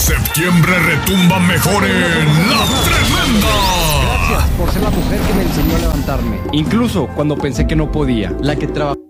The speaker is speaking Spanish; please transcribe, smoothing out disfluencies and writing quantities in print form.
Septiembre retumba mejor en La Tremenda. Gracias por ser la mujer que me enseñó a levantarme, incluso cuando pensé que no podía. La que trabaja